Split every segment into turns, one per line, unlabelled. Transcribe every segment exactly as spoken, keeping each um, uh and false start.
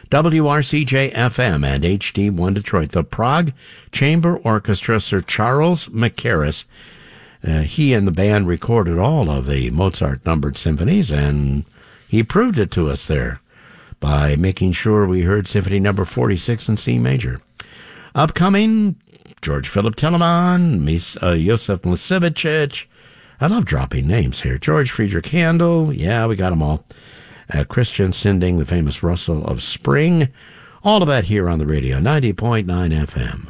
W R C J F M and H D one Detroit. The Prague Chamber Orchestra, Sir Charles Mackerras. Uh, he and the band recorded all of the Mozart numbered symphonies, and he proved it to us there by making sure we heard Symphony Number forty-six in C major. Upcoming, George Philip Telemann, Mis, uh, Josef Mlasiewicz. I love dropping names here. George Friedrich Handel. Yeah, we got them all. Uh, Christian Sinding, the famous Rustle of Spring. All of that here on the radio, ninety point nine F M.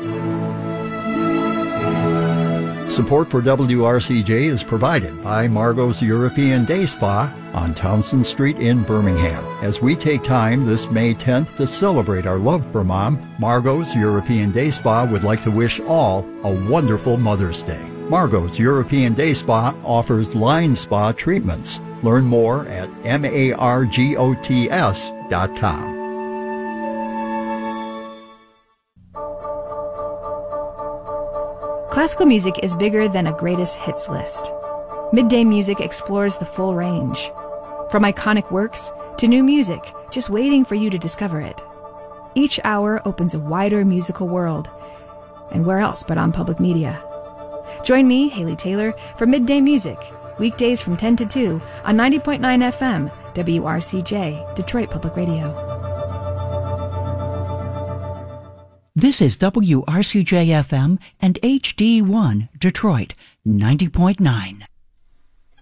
Support for W R C J is provided by Margot's European Day Spa on Townsend Street in Birmingham. As we take time this May tenth to celebrate our love for Mom, Margot's European Day Spa would like to wish all a wonderful Mother's Day. Margot's European Day Spa offers line spa treatments. Learn more at margots dot com.
Classical music is bigger than a greatest hits list. Midday Music explores the full range. From iconic works to new music, just waiting for you to discover it. Each hour opens a wider musical world. And where else but on public media? Join me, Haley Taylor, for Midday Music, weekdays from ten to two on ninety point nine F M, W R C J, Detroit Public Radio.
This is W R C J F M and H D one, Detroit, ninety point nine.